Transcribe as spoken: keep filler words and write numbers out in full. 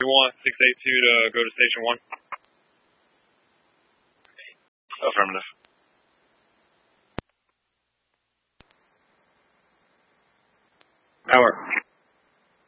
You want six eight two to go to station one? Affirmative. Power.